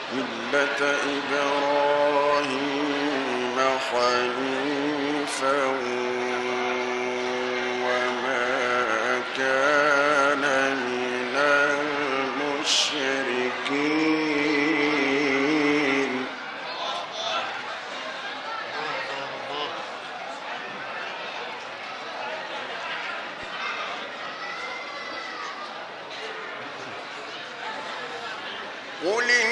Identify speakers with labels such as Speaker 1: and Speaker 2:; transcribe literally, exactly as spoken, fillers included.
Speaker 1: ملة إبراهيم حنيفا وما كان من المشركين. قل